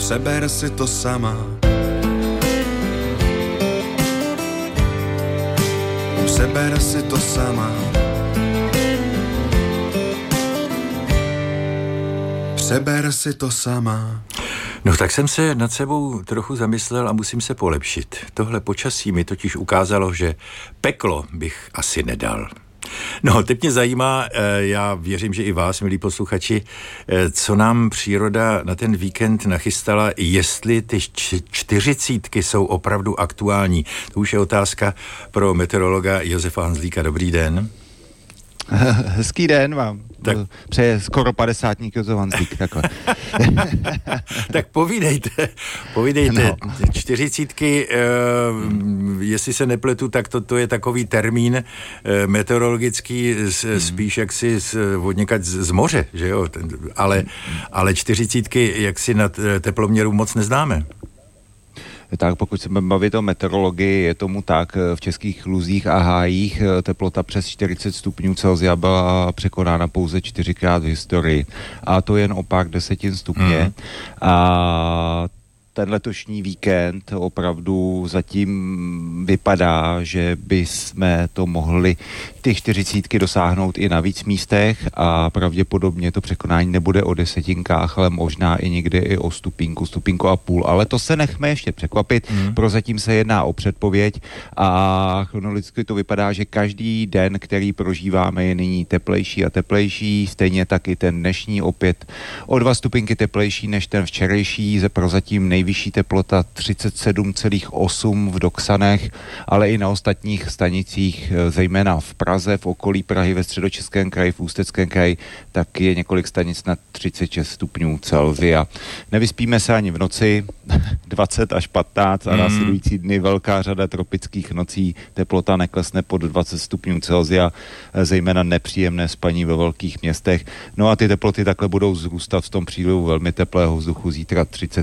Přeber si to sama. Přeber si to sama. Přeber si to sama. No tak jsem se nad sebou trochu zamyslel a musím se polepšit. Tohle počasí mi totiž ukázalo, že peklo bych asi nedal. No, teď mě zajímá, já věřím, že i vás, milí posluchači, co nám příroda na ten víkend nachystala, jestli ty 40 jsou opravdu aktuální. To už je otázka pro meteorologa Josefa Hanzlíka. Dobrý den. Hezký den vám. Tak. Přeje skoro 50 Josef Hanzlík, takhle. Tak povídejte. No. 40, jestli se nepletu, tak to je takový termín meteorologický, spíš jaksi odněkať z moře, že jo? Ale 40 jaksi na teploměru moc neznáme. Tak pokud se budeme bavit o meteorologii, je tomu tak, v českých luzích a hájích teplota přes 40 stupňů Celsia byla překonána pouze 4krát v historii. A to jen o pár desetin stupně. A ten letošní víkend opravdu zatím vypadá, že bychom to mohli ty 40 dosáhnout i na víc místech a pravděpodobně to překonání nebude o desetinkách, ale možná i někdy i o stupínku a půl. Ale to se nechme ještě překvapit. Prozatím se jedná o předpověď a chronologicky to vypadá, že každý den, který prožíváme, je nyní teplejší a teplejší. Stejně tak i ten dnešní opět o 2 stupinky teplejší než ten včerejší. Prozatím nejvyšší teplota 37,8 v Doksanech, ale i na ostatních stanicích, zejména v Praze, v okolí Prahy, ve Středočeském kraji, v Ústeckém kraji, tak je několik stanic na 36 stupňů Celsia. Nevyspíme se ani v noci, 20 až 15 a následující dny velká řada tropických nocí, teplota neklesne pod 20 stupňů Celsia, zejména nepříjemné spaní ve velkých městech. No a ty teploty takhle budou zrůstat v tom přílivu velmi teplého vzduchu zítra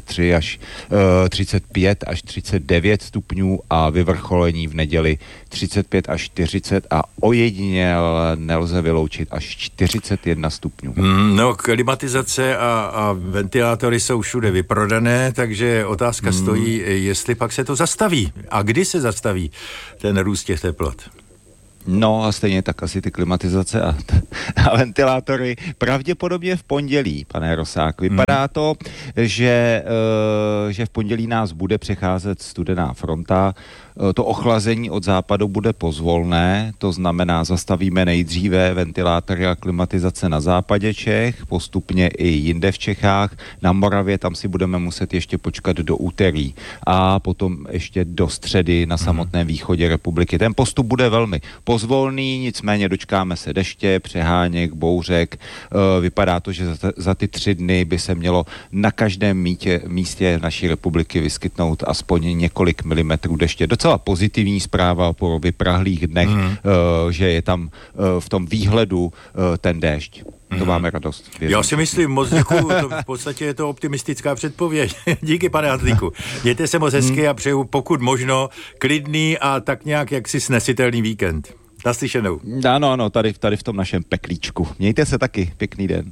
35 až 39 stupňů a vyvrcholení v neděli 35 až 40 a ojedině nelze vyloučit až 41 stupňů. No, klimatizace a ventilátory jsou všude vyprodané, takže otázka stojí, jestli pak se to zastaví. A kdy se zastaví ten růst těch teplot? No a stejně tak asi ty klimatizace a ventilátory pravděpodobně v pondělí, pane Rosák. Vypadá to, že v pondělí nás bude přecházet studená fronta. To ochlazení od západu bude pozvolné, to znamená, zastavíme nejdříve ventilátory a klimatizace na západě Čech, postupně i jinde v Čechách. Na Moravě tam si budeme muset ještě počkat do úterý a potom ještě do středy na samotném východě republiky. Ten postup bude velmi pozvolný, nicméně dočkáme se deště, přeháněk, bouřek. Vypadá to, že za ty 3 dny by se mělo na každém místě naší republiky vyskytnout aspoň několik milimetrů deště. Docela pozitivní zpráva po vyprahlých dnech, že je tam v tom výhledu ten déšť. To máme radost. Já si myslím, moc děkuju, v podstatě je to optimistická předpověď. Díky, pane Hanzlíku. Mějte se moc hezky a přeju pokud možno klidný a tak nějak jaksi snesitelný víkend. Naslyšenou. Ano, tady v tom našem peklíčku. Mějte se taky, pěkný den.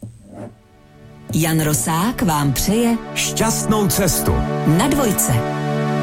Jan Rosák vám přeje šťastnou cestu na Dvojce.